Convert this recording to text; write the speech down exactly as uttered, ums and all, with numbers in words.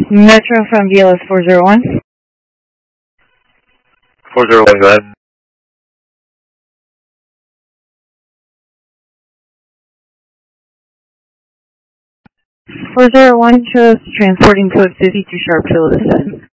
Metro from B L S four zero one. four zero one, go ahead. four zero one shows transporting code fifty-two sharp till this end.